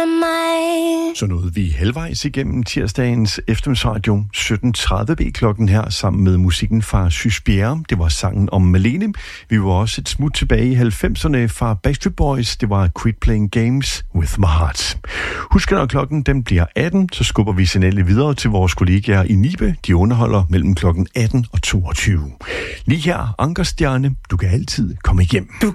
Så nåede vi halvvejs igennem tirsdagens eftermiddagsradio. 17:30 blev klokken her sammen med musikken fra Sys Bjerre. Det var sangen om Malene. Vi var også et smut tilbage i 90'erne fra Backstreet Boys. Det var Quit Playing Games with My Heart. Husk, når klokken den bliver 18, så skubber vi signalet videre til vores kollegaer i Nibe. De underholder mellem klokken 18 og 22. Lige her, Ankerstjerne. Du kan altid komme hjem.